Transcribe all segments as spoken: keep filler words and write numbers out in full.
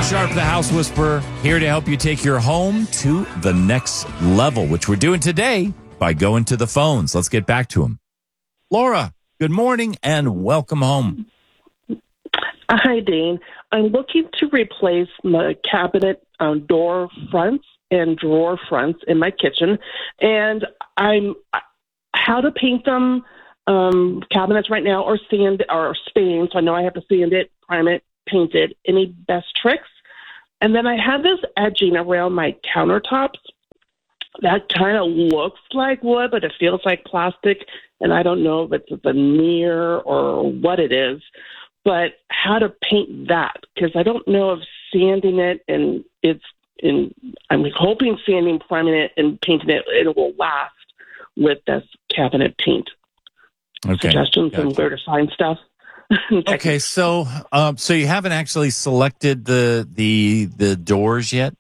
Sharp, the House Whisperer, here to help you take your home to the next level, which we're doing today by going to the phones. Let's get back to them. Laura, good morning and welcome home. Hi, Dean. I'm looking to replace my cabinet um, door fronts and drawer fronts in my kitchen, and I'm how to paint them. Um, cabinets right now are sand or stained, so I know I have to sand it, prime it, paint it. Any best tricks? And then I have this edging around my countertops that kind of looks like wood, but it feels like plastic, and I don't know if it's a veneer or what it is. But how to paint that, because I don't know if sanding it and it's in, I'm hoping sanding, priming it, and painting it, it will last with this cabinet paint. Okay. Suggestions Gotcha. on where to find stuff. Okay, so um, so you haven't actually selected the the the doors yet?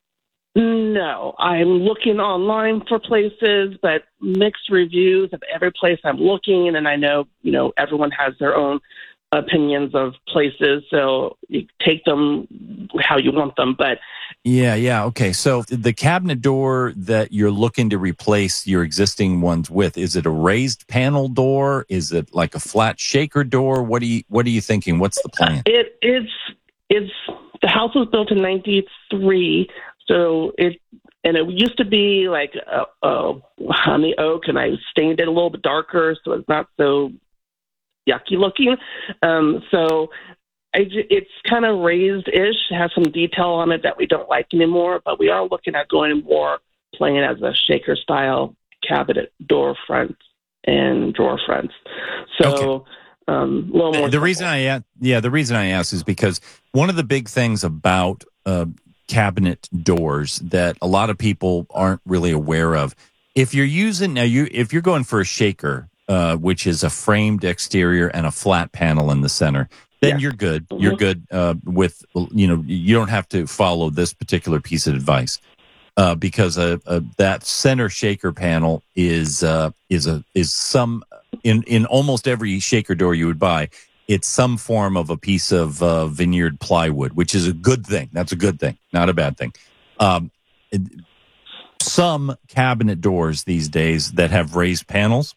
No, I'm looking online for places, but mixed reviews of every place I'm looking, and I know, you know, everyone has their own opinions of places, so you take them how you want them. But yeah, yeah, okay. So the cabinet door that you're looking to replace your existing ones with, is it a raised panel door? Is it like a flat shaker door? What are you What are you thinking? What's the plan? It it's it's the house was built in ninety-three, so it and it used to be like a, a honey oak, and I stained it a little bit darker so it's not so yucky looking. Um, so I, it's kind of raised-ish, has some detail on it that we don't like anymore, but we are looking at going more playing as a shaker style cabinet door fronts and drawer fronts. So Okay. um, a little more. The, the reason I a- yeah, the reason I ask is because one of the big things about uh, cabinet doors that a lot of people aren't really aware of, if you're using now you if you're going for a shaker, Uh, which is a framed exterior and a flat panel in the center, then Yeah. you're good. Mm-hmm. You're good uh, with, you know, you don't have to follow this particular piece of advice uh, because uh, uh, that center shaker panel is uh, is a is some in in almost every shaker door you would buy. It's some form of a piece of uh, veneered plywood, which is a good thing. That's a good thing, not a bad thing. Um, it, some cabinet doors these days that have raised panels.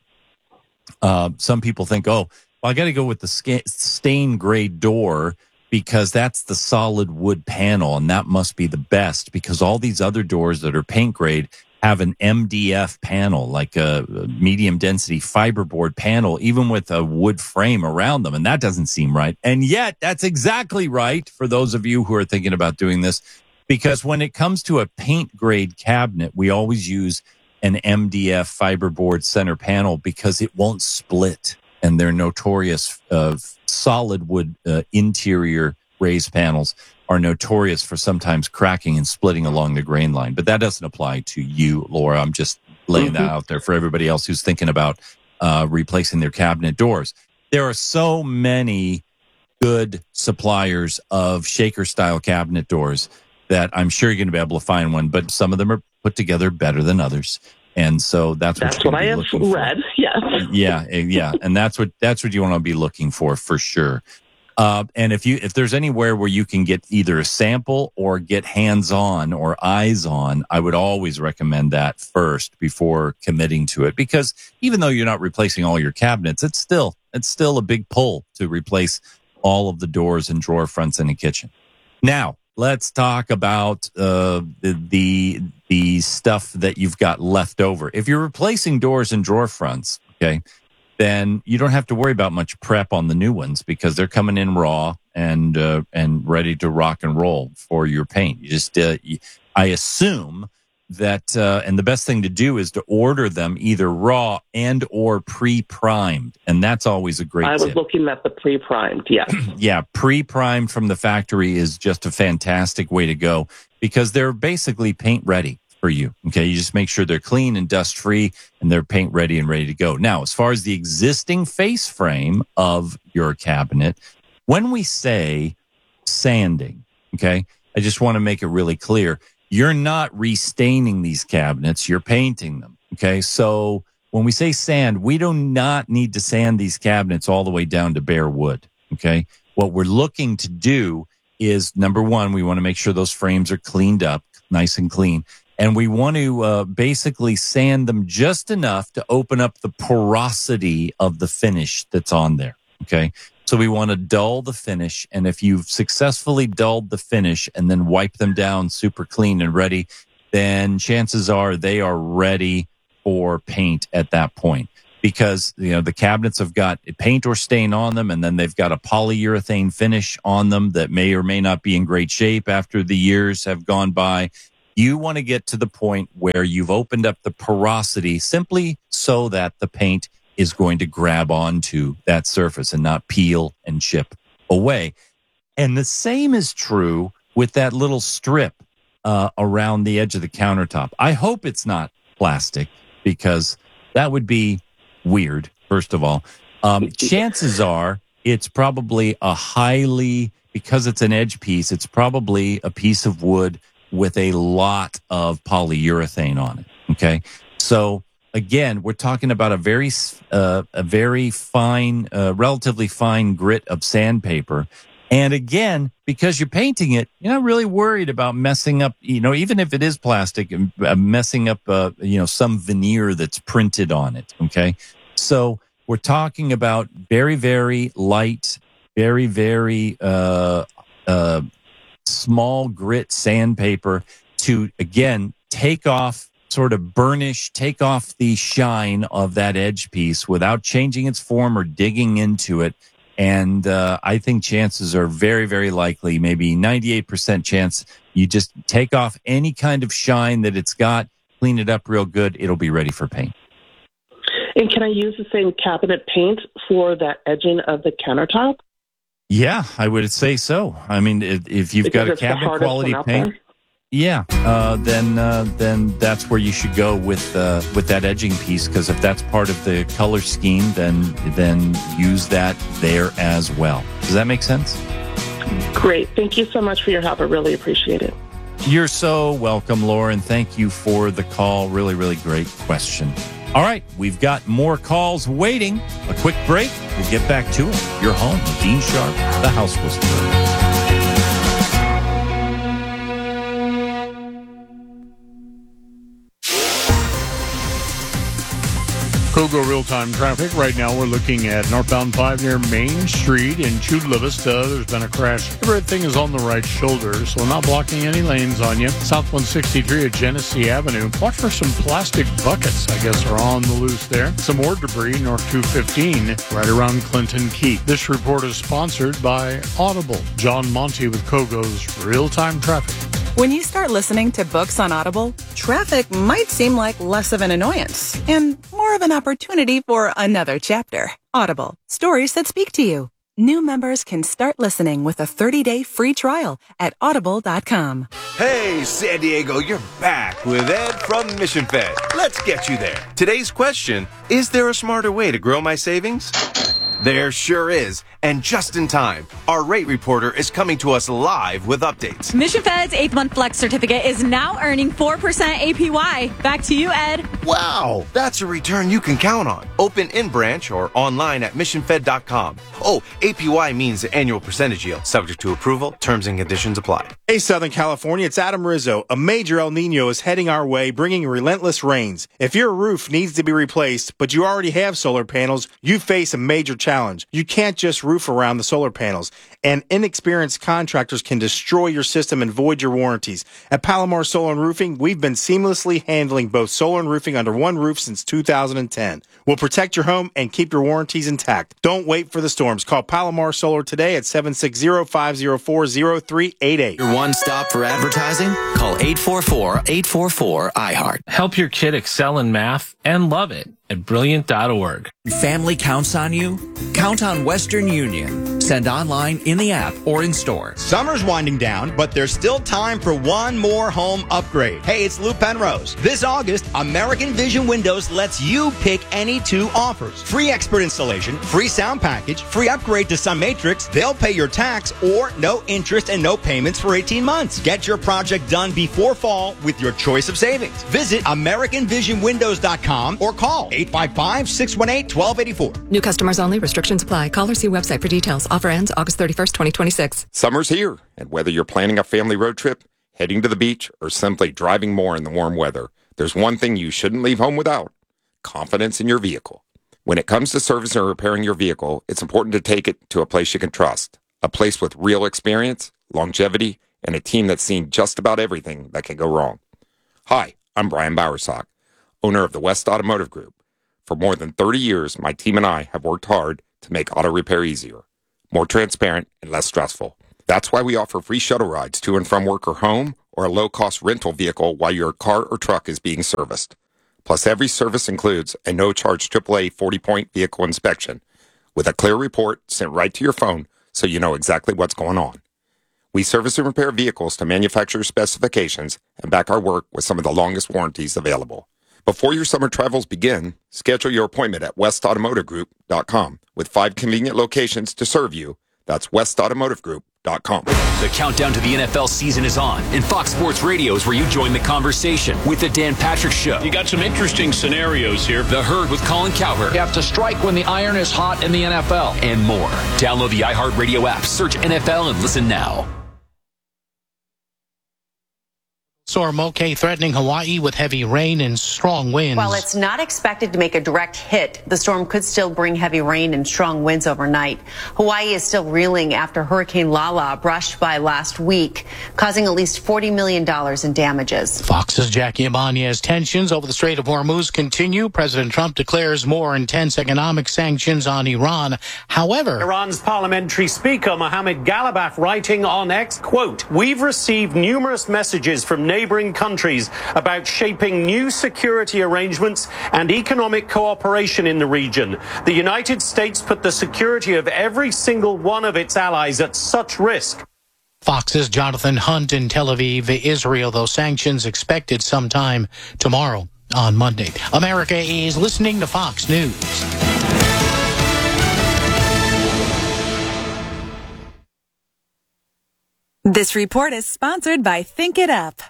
Uh, some people think, oh, well, I got to go with the sca- stain grade door because that's the solid wood panel, and that must be the best because all these other doors that are paint grade have an M D F panel, like a medium density fiberboard panel, even with a wood frame around them, and that doesn't seem right. And yet, that's exactly right for those of you who are thinking about doing this, because when it comes to a paint grade cabinet, we always use an M D F fiberboard center panel because it won't split, and they're notorious. Uh, solid wood uh, interior raised panels are notorious for sometimes cracking and splitting along the grain line. But that doesn't apply to you, Laura. I'm just laying Mm-hmm. that out there for everybody else who's thinking about uh, replacing their cabinet doors. There are so many good suppliers of shaker style cabinet doors that I'm sure you're going to be able to find one, but some of them are put together better than others. And so that's what, That's you're what I be have looking read. for. Yes. Yeah, eh, yeah. And that's what that's what you want to be looking for for sure. Uh, and if you if there's anywhere where you can get either a sample or get hands-on or eyes on, I would always recommend that first before committing to it, because even though you're not replacing all your cabinets, it's still it's still a big pull to replace all of the doors and drawer fronts in a kitchen. Now, let's talk about uh, the, the the stuff that you've got left over. If you're replacing doors and drawer fronts, okay, then you don't have to worry about much prep on the new ones because they're coming in raw and uh, and ready to rock and roll for your paint. You just, uh, you, I assume that, uh, and the best thing to do is to order them either raw and or pre-primed, and that's always a great I was tip. looking at the pre-primed, yes. Yeah, pre-primed from the factory is just a fantastic way to go because they're basically paint ready for you. Okay, you just make sure they're clean and dust free and they're paint ready and ready to go. Now, as far as the existing face frame of your cabinet, when we say sanding, okay, I just want to make it really clear. You're not restaining these cabinets, you're painting them. Okay, so when we say sand, we do not need to sand these cabinets all the way down to bare wood. Okay, what we're looking to do is, number one, we want to make sure those frames are cleaned up, nice and clean. And we want to uh, basically sand them just enough to open up the porosity of the finish that's on there. Okay. So we want to dull the finish. And if you've successfully dulled the finish and then wipe them down super clean and ready, then chances are they are ready for paint at that point. Because, you know, the cabinets have got paint or stain on them, and then they've got a polyurethane finish on them that may or may not be in great shape after the years have gone by. You want to get to the point where you've opened up the porosity simply so that the paint is going to grab onto that surface and not peel and chip away. And the same is true with that little strip uh, around the edge of the countertop. I hope it's not plastic, because that would be weird, first of all. Um, chances are it's probably a highly, because it's an edge piece, it's probably a piece of wood with a lot of polyurethane on it. Okay. So again, we're talking about a very, uh, a very fine, uh, relatively fine grit of sandpaper. And again, because you're painting it, you're not really worried about messing up, you know, even if it is plastic, uh, messing up, uh, you know, some veneer that's printed on it. Okay. So we're talking about very, very light, very, very, uh, uh, small grit sandpaper to, again, take off, sort of burnish, take off the shine of that edge piece without changing its form or digging into it. And uh, I think chances are very, very likely, maybe ninety-eight percent chance, you just take off any kind of shine that it's got, clean it up real good, it'll be ready for paint. And can I use the same cabinet paint for that edging of the countertop? Yeah, I would say so. I mean, if, if you've Because got a it's the cabinet hardest quality one out paint, there? yeah, uh, then uh, then that's where you should go with uh, with that edging piece. Because if that's part of the color scheme, then then use that there as well. Does that make sense? Great. Thank you so much for your help. I really appreciate it. You're so welcome, Laura, and thank you for the call. Really, really great question. All right, we've got more calls waiting. A quick break. We'll get back to it. You're home with Dean Sharp, the House Whisperer. Kogo real-time traffic. Right now we're looking at northbound five near Main Street in Chula Vista. There's been a crash. Everything is on the right shoulder, so not blocking any lanes on you. South one sixty-three at Genesee Avenue. Watch for some plastic buckets, I guess, are on the loose there. Some more debris north two fifteen right around Clinton Keep. This report is sponsored by Audible. John Monty with Kogo's real-time traffic. When you start listening to books on Audible, traffic might seem like less of an annoyance and more of an opportunity for another chapter. Audible, stories that speak to you. New members can start listening with a thirty-day free trial at audible dot com. Hey, San Diego, you're back with Ed from Mission Fed. Let's get you there. Today's question, is there a smarter way to grow my savings? There sure is. And just in time, our rate reporter is coming to us live with updates. Mission Fed's eighth month flex certificate is now earning four percent A P Y. Back to you, Ed. Wow, that's a return you can count on. Open in branch or online at mission fed dot com. Oh, A P Y means the annual percentage yield. Subject to approval, terms and conditions apply. Hey, Southern California, it's Adam Rizzo. A major El Nino is heading our way, bringing relentless rains. If your roof needs to be replaced, but you already have solar panels, you face a major challenge. You can't just roof around the solar panels, and inexperienced contractors can destroy your system and void your warranties. At Palomar Solar and Roofing, we've been seamlessly handling both solar and roofing under one roof since two thousand ten. We'll protect your home and keep your warranties intact. Don't wait for the storms. Call Palomar Solar today at seven six zero, five zero four, zero three eight eight. Your one stop for advertising? Call eight four four, eight four four, I heart. Help your kid excel in math and love it at brilliant dot org. Family counts on you? Count on Western Union. Send online, in the app, or in store. Summer's winding down, but there's still time for one more home upgrade. Hey, it's Lou Penrose. This August, American Vision Windows lets you pick any two offers. Free expert installation, free sound package, free upgrade to Sun Matrix. They'll pay your tax or no interest and no payments for eighteen months. Get your project done before fall with your choice of savings. Visit American Vision Windows dot com or call eight eight five five, six one eight, one two eight four. New customers only. Restrictions apply. Call or see website for details. Offer ends August thirty-first, twenty twenty-six. Summer's here, and whether you're planning a family road trip, heading to the beach, or simply driving more in the warm weather, there's one thing you shouldn't leave home without: confidence in your vehicle. When it comes to servicing or repairing your vehicle, it's important to take it to a place you can trust, a place with real experience, longevity, and a team that's seen just about everything that can go wrong. Hi, I'm Brian Bowersock, owner of the West Automotive Group. For more than thirty years, my team and I have worked hard to make auto repair easier, more transparent, and less stressful. That's why we offer free shuttle rides to and from work or home, or a low-cost rental vehicle while your car or truck is being serviced. Plus, every service includes a no-charge triple A forty-point vehicle inspection with a clear report sent right to your phone so you know exactly what's going on. We service and repair vehicles to manufacturer specifications and back our work with some of the longest warranties available. Before your summer travels begin, schedule your appointment at west automotive group dot com with five convenient locations to serve you. That's west automotive group dot com. The countdown to the N F L season is on, and Fox Sports Radio is where you join the conversation with the Dan Patrick Show. You got some interesting scenarios here. The Herd with Colin Cowherd. You have to strike when the iron is hot in the N F L. And more. Download the iHeartRadio app, search N F L, and listen now. Storm Moke threatening Hawaii with heavy rain and strong winds. While it's not expected to make a direct hit, the storm could still bring heavy rain and strong winds overnight. Hawaii is still reeling after Hurricane Lala brushed by last week, causing at least forty million dollars in damages. Fox's Jackie Ibanez. Tensions over the Strait of Hormuz continue. President Trump declares more intense economic sanctions on Iran. However, Iran's parliamentary speaker Mohammad Ghalibaf writing on X, quote, "We've received numerous messages from neighboring countries about shaping new security arrangements and economic cooperation in the region. The United States put the security of every single one of its allies at such risk." Fox's Jonathan Hunt in Tel Aviv, Israel, though sanctions expected sometime tomorrow on Monday. America is listening to Fox News. This report is sponsored by Think It Up.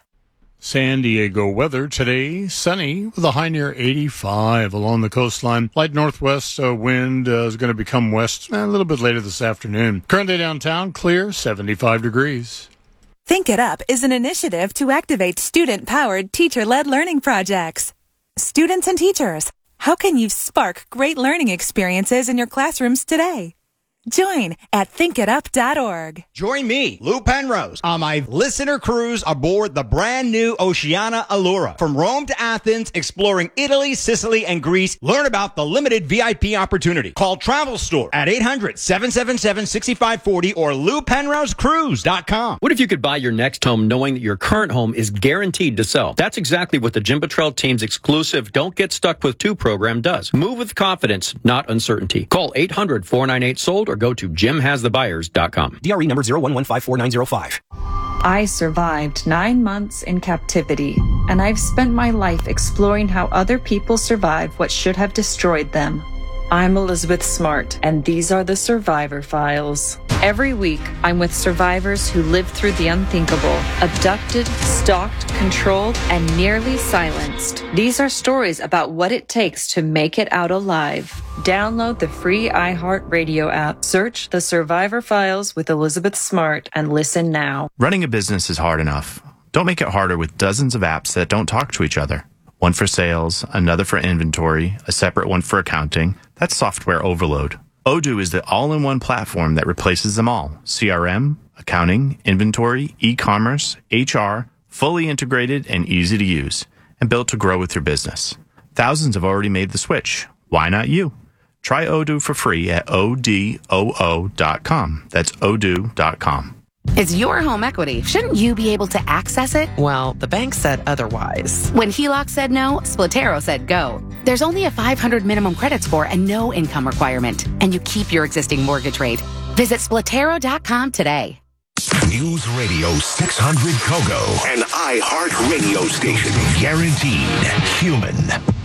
San Diego weather today, sunny with a high near eighty-five along the coastline. Light northwest uh, wind uh, is going to become west a little bit later this afternoon. Currently downtown, clear, seventy-five degrees. Think It Up is an initiative to activate student-powered, teacher-led learning projects. Students and teachers, how can you spark great learning experiences in your classrooms today? Join at think it up dot org. Join me, Lou Penrose, on my listener cruise aboard the brand new Oceania Allura. From Rome to Athens, exploring Italy, Sicily, and Greece. Learn about the limited V I P opportunity. Call Travel Store at eight hundred, seven seven seven, six five four zero or lou penrose cruise dot com. What if you could buy your next home knowing that your current home is guaranteed to sell? That's exactly what the Jim Bottrell team's exclusive Don't Get Stuck With Two program does. Move with confidence, not uncertainty. Call eight hundred, four nine eight, sold or go to jim has the buyers dot com. D R E number zero one one five four nine zero five. I survived nine months in captivity, and I've spent my life exploring how other people survive what should have destroyed them. I'm Elizabeth Smart, and these are the Survivor Files. Every week, I'm with survivors who lived through the unthinkable, abducted, stalked, controlled, and nearly silenced. These are stories about what it takes to make it out alive. Download the free iHeartRadio app, search The Survivor Files with Elizabeth Smart, and listen now. Running a business is hard enough. Don't make it harder with dozens of apps that don't talk to each other. One for sales, another for inventory, a separate one for accounting. That's software overload. Odoo is the all-in-one platform that replaces them all. C R M, accounting, inventory, e-commerce, H R, fully integrated and easy to use, and built to grow with your business. Thousands have already made the switch. Why not you? Try Odoo for free at O D O O dot com. That's odoo dot com. It's your home equity. Shouldn't you be able to access it? Well, the bank said otherwise. When H E L O C said no, Splatero said go. There's only a five hundred minimum credit score and no income requirement. And you keep your existing mortgage rate. Visit splatero dot com today. News Radio six hundred Kogo, an iHeart radio station. Guaranteed human.